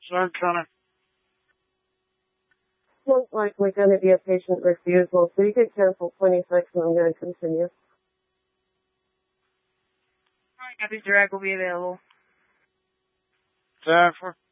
Sorry, Connor. Most likely going to be a patient refusal, so you could cancel 26 and I'm going to continue. Happy Direct will be available. 7-4.